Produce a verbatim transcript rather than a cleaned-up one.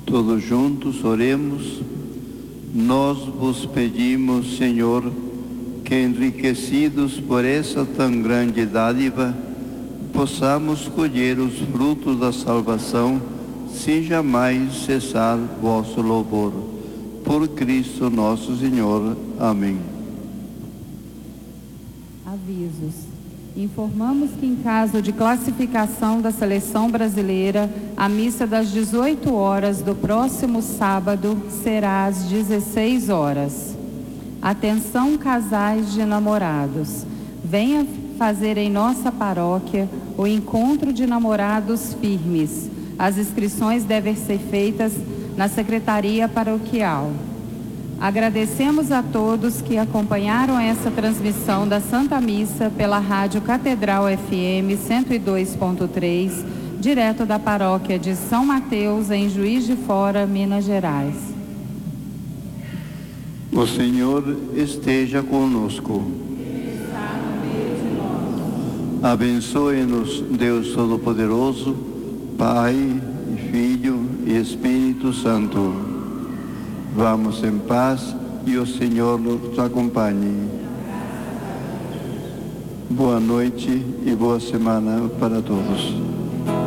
Todos juntos oremos. Nós vos pedimos, Senhor, que enriquecidos por essa tão grande dádiva, possamos colher os frutos da salvação, sem jamais cessar vosso louvor. Por Cristo nosso Senhor. Amém. Avisos. Informamos que, em caso de classificação da seleção brasileira, a missa das dezoito horas do próximo sábado será às dezesseis horas. Atenção, casais de namorados. Venha fazer em nossa paróquia o encontro de namorados firmes. As inscrições devem ser feitas na Secretaria Paroquial. Agradecemos a todos que acompanharam essa transmissão da Santa Missa pela Rádio Catedral F M cento e dois ponto três, direto da Paróquia de São Mateus, em Juiz de Fora, Minas Gerais. O Senhor esteja conosco. Está no meio de nós. Abençoe-nos, Deus Todo-Poderoso, Pai, Filho e Espírito Santo. Vamos em paz e o Senhor nos acompanhe. Boa noite e boa semana para todos.